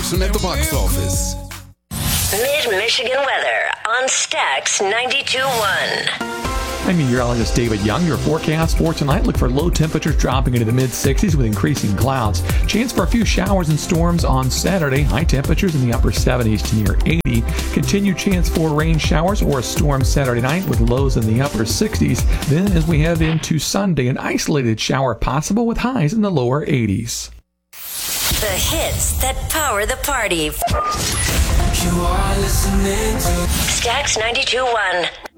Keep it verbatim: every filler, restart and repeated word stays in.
action at the box office. Mid-Michigan weather on Stax ninety-two point one. I'm meteorologist David Young. Your forecast for tonight: look for low temperatures dropping into the mid-sixties with increasing clouds. Chance for a few showers and storms on Saturday. High temperatures in the upper seventies to near eighty. Continued chance for rain showers or a storm Saturday night with lows in the upper sixties. Then as we head into Sunday, an isolated shower possible with highs in the lower eighties. The hits that power the party. You are listening to Stax ninety-two point one.